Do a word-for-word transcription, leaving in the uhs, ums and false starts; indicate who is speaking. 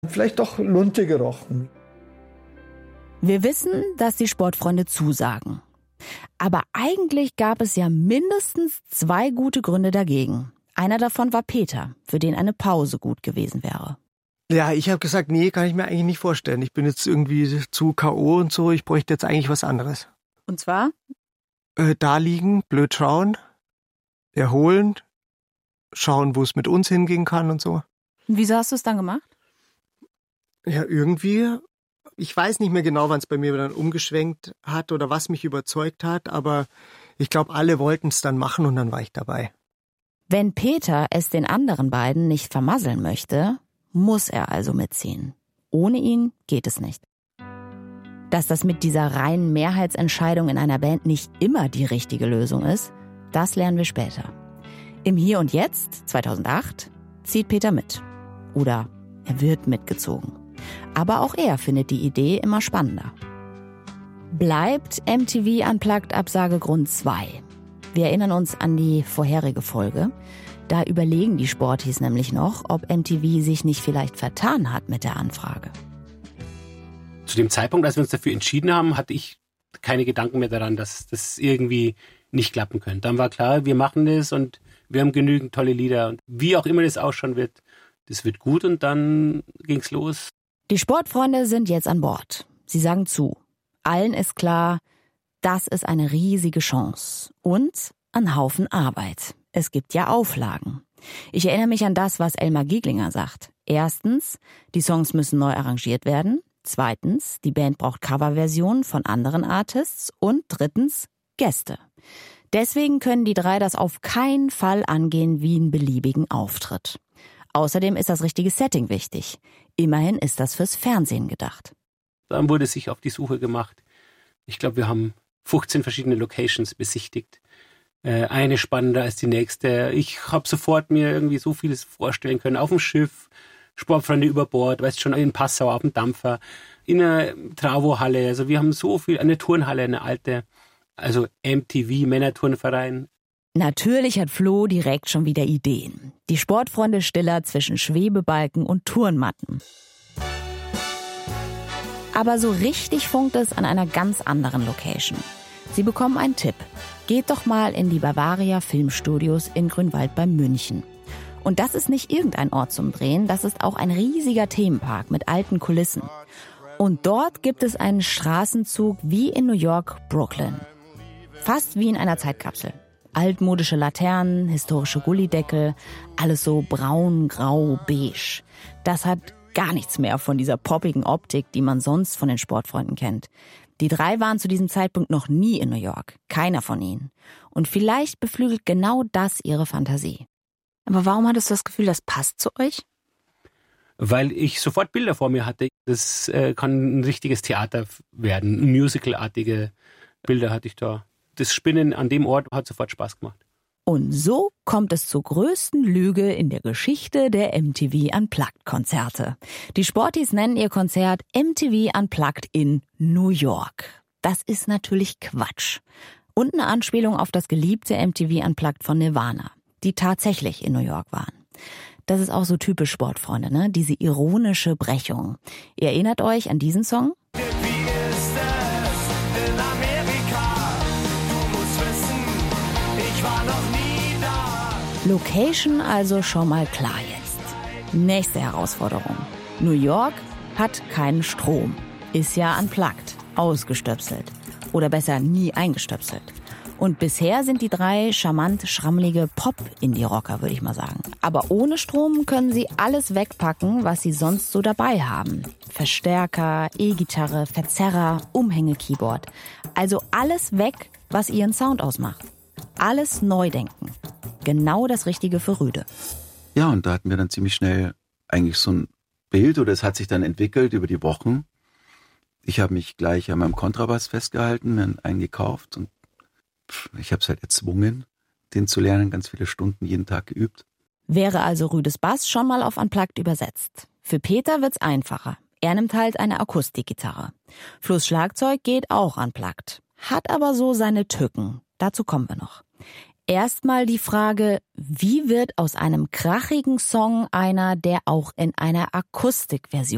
Speaker 1: Vielleicht doch Lunte gerochen.
Speaker 2: Wir wissen, dass die Sportfreunde zusagen. Aber eigentlich gab es ja mindestens zwei gute Gründe dagegen. Einer davon war Peter, für den eine Pause gut gewesen wäre.
Speaker 3: Ja, ich habe gesagt, nee, kann ich mir eigentlich nicht vorstellen. Ich bin jetzt irgendwie zu K O und so, ich bräuchte jetzt eigentlich was anderes.
Speaker 2: Und zwar?
Speaker 3: Äh, da liegen, blöd schauen, erholen, schauen, wo es mit uns hingehen kann und so.
Speaker 2: Und wieso hast du es dann gemacht?
Speaker 3: Ja, irgendwie, ich weiß nicht mehr genau, wann es bei mir dann umgeschwenkt hat oder was mich überzeugt hat, aber ich glaube, alle wollten es dann machen und dann war ich dabei.
Speaker 2: Wenn Peter es den anderen beiden nicht vermasseln möchte, muss er also mitziehen. Ohne ihn geht es nicht. Dass das mit dieser reinen Mehrheitsentscheidung in einer Band nicht immer die richtige Lösung ist, das lernen wir später. Im Hier und Jetzt, zweitausendacht, zieht Peter mit. Oder er wird mitgezogen. Aber auch er findet die Idee immer spannender. Bleibt M T V Unplugged Absagegrund zwei. Wir erinnern uns an die vorherige Folge. Da überlegen die Sporties nämlich noch, ob M T V sich nicht vielleicht vertan hat mit der Anfrage.
Speaker 4: Zu dem Zeitpunkt, als wir uns dafür entschieden haben, hatte ich keine Gedanken mehr daran, dass das irgendwie nicht klappen könnte. Dann war klar, wir machen das und wir haben genügend tolle Lieder. Und wie auch immer das ausschauen wird, das wird gut und dann ging's los.
Speaker 2: Die Sportfreunde sind jetzt an Bord. Sie sagen zu. Allen ist klar, das ist eine riesige Chance und ein Haufen Arbeit. Es gibt ja Auflagen. Ich erinnere mich an das, was Elmar Gieglinger sagt. Erstens, die Songs müssen neu arrangiert werden. Zweitens, die Band braucht Coverversionen von anderen Artists. Und drittens, Gäste. Deswegen können die drei das auf keinen Fall angehen wie einen beliebigen Auftritt. Außerdem ist das richtige Setting wichtig. Immerhin ist das fürs Fernsehen gedacht.
Speaker 4: Dann wurde sich auf die Suche gemacht. Ich glaube, wir haben fünfzehn verschiedene Locations besichtigt. Äh, eine spannender als die nächste. Ich habe sofort mir irgendwie so vieles vorstellen können. Auf dem Schiff, Sportfreunde über Bord, weißt schon, in Passau auf dem Dampfer, in einer Travo-Halle. Also wir haben so viel, eine Turnhalle, eine alte, also M T V, Männerturnverein.
Speaker 2: Natürlich hat Flo direkt schon wieder Ideen. Die Sportfreunde Stiller zwischen Schwebebalken und Turnmatten. Aber so richtig funkt es an einer ganz anderen Location. Sie bekommen einen Tipp. Geht doch mal in die Bavaria Filmstudios in Grünwald bei München. Und das ist nicht irgendein Ort zum Drehen, das ist auch ein riesiger Themenpark mit alten Kulissen. Und dort gibt es einen Straßenzug wie in New York, Brooklyn. Fast wie in einer Zeitkapsel. Altmodische Laternen, historische Gullideckel, alles so braun, grau, beige. Das hat gar nichts mehr von dieser poppigen Optik, die man sonst von den Sportfreunden kennt. Die drei waren zu diesem Zeitpunkt noch nie in New York. Keiner von ihnen. Und vielleicht beflügelt genau das ihre Fantasie. Aber warum hattest du das Gefühl, das passt zu euch?
Speaker 4: Weil ich sofort Bilder vor mir hatte. Das äh, kann ein richtiges Theater werden. Musical-artige Bilder hatte ich da. Das Spinnen an dem Ort hat sofort Spaß gemacht.
Speaker 2: Und so kommt es zur größten Lüge in der Geschichte der M T V Unplugged-Konzerte. Die Sporties nennen ihr Konzert M T V Unplugged in New York. Das ist natürlich Quatsch. Und eine Anspielung auf das geliebte M T V Unplugged von Nirvana, die tatsächlich in New York waren. Das ist auch so typisch Sportfreunde, ne? Diese ironische Brechung. Ihr erinnert euch an diesen Song? Location also schon mal klar jetzt. Nächste Herausforderung. New York hat keinen Strom. Ist ja unplugged, ausgestöpselt. Oder besser nie eingestöpselt. Und bisher sind die drei charmant schrammelige Pop-Indie-Rocker, würde ich mal sagen. Aber ohne Strom können sie alles wegpacken, was sie sonst so dabei haben. Verstärker, E-Gitarre, Verzerrer, Umhänge-Keyboard. Also alles weg, was ihren Sound ausmacht. Alles neu denken. Genau das Richtige für Rüde.
Speaker 5: Ja, und da hatten wir dann ziemlich schnell eigentlich so ein Bild, oder es hat sich dann entwickelt über die Wochen. Ich habe mich gleich an meinem Kontrabass festgehalten, mir einen gekauft und ich habe es halt erzwungen, den zu lernen, ganz viele Stunden jeden Tag geübt.
Speaker 2: Wäre also Rüdes Bass schon mal auf Unplugged übersetzt. Für Peter wird's einfacher. Er nimmt halt eine Akustikgitarre. Flo's Schlagzeug geht auch Unplugged, hat aber so seine Tücken. Dazu kommen wir noch. Erstmal die Frage, wie wird aus einem krachigen Song einer, der auch in einer Akustikversion